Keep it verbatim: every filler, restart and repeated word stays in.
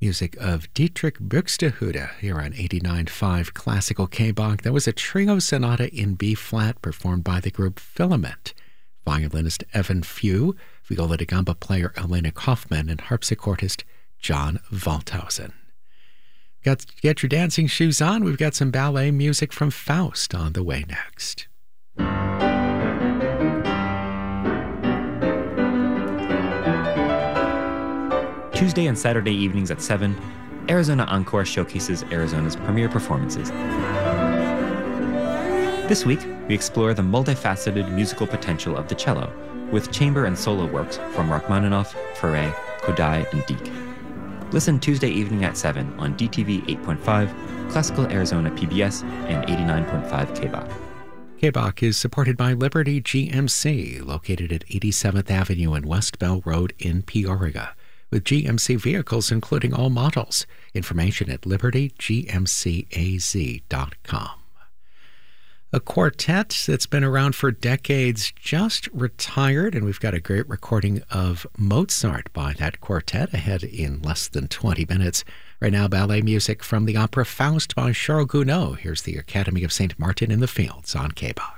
Music of Dietrich Buxtehude here on eighty-nine point five Classical K-Bach. That was a trio sonata in B-flat performed by the group Filament. Violinist Evan Few, viola da gamba player Elena Kaufman, and harpsichordist John Waldhausen. Got to get your dancing shoes on. We've got some ballet music from Faust on the way next. Tuesday and Saturday evenings at seven, Arizona Encore showcases Arizona's premier performances. This week, we explore the multifaceted musical potential of the cello with chamber and solo works from Rachmaninoff, Fauré, Kodály, and Deek. Listen Tuesday evening at seven on D T V eight point five, Classical Arizona P B S, and eighty-nine point five K-Bach. K-Bach is supported by Liberty G M C, located at eighty-seventh Avenue and West Bell Road in Peoria, with G M C vehicles including all models. Information at liberty g m c a z dot com. A quartet that's been around for decades just retired, and we've got a great recording of Mozart by that quartet ahead in less than twenty minutes. Right now, ballet music from the opera Faust by Charles Gounod. Here's the Academy of Saint Martin in the Fields on K-Bach.